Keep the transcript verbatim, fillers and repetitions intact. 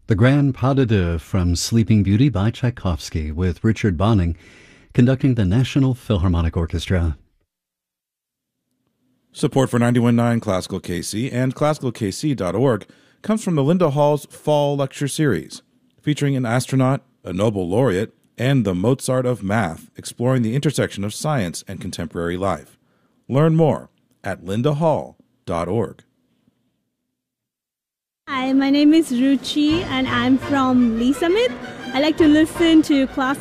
The Grand Pas de Deux from Sleeping Beauty by Tchaikovsky with Richard Bonning conducting the National Philharmonic Orchestra. Support for ninety-one point nine Classical K C and classical k c dot org comes from the Linda Hall's Fall Lecture Series, featuring an astronaut, a Nobel laureate, and the Mozart of math, exploring the intersection of science and contemporary life. Learn more at linda hall dot org. Hi, my name is Ruchi and I'm from Lee Summit. I like to listen to classical